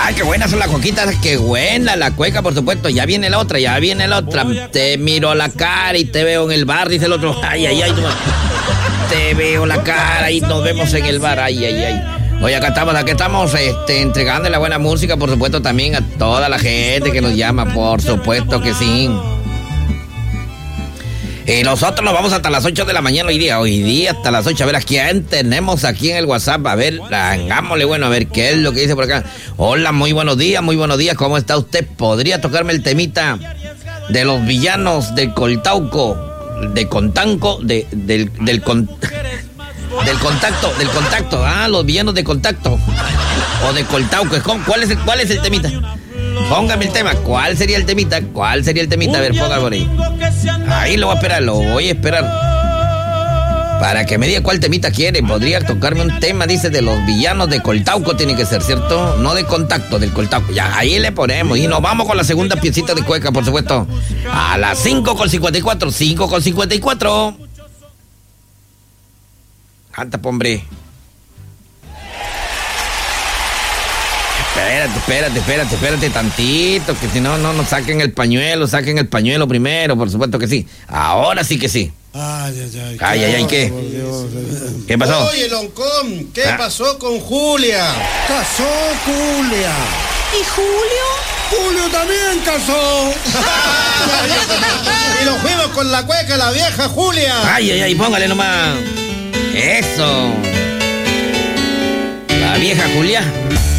Qué buenas son las coquitas, qué buena la cueca, por supuesto. Ya viene la otra, ya viene la otra. Te miro a la cara y te veo en el bar, dice el otro. Ay, ay, ay. Te veo la cara y nos vemos en el bar. Ay, ay, ay. Oye, acá estamos entregando la buena música, por supuesto, también a toda la gente que nos llama, por supuesto que sí. Y nosotros nos vamos hasta las 8 de la mañana hoy día hasta las 8, a ver a quién tenemos aquí en el WhatsApp, a ver, hagámosle bueno, a ver qué es lo que dice por acá. Hola, muy buenos días, ¿cómo está usted? ¿Podría tocarme el temita de los villanos del Coltauco, de Contanco, del contacto, los villanos de Contacto, o de Coltauco? ¿Cuál es el temita? Póngame el tema, ¿cuál sería el temita? A ver, póngalo por ahí. Ahí lo voy a esperar. Para que me diga cuál temita quiere. Podría tocarme un tema, dice, de los villanos de Coltauco, tiene que ser, ¿cierto? No de Contacto, del Coltauco. Ya, ahí le ponemos. Y nos vamos con la segunda piecita de cueca, por supuesto. A las 5:54. Canta, hombre. Espérate tantito, que si no nos saquen el pañuelo primero, por supuesto que sí. Ahora sí que sí. Ay, ¿qué? ¿Qué pasó? Oye, Loncón, ¿qué pasó con Julia? Casó Julia. ¿Y Julio? Julio también casó. Y nos fuimos con la cueca, la vieja Julia. Ay, póngale nomás. Eso. La vieja Julia.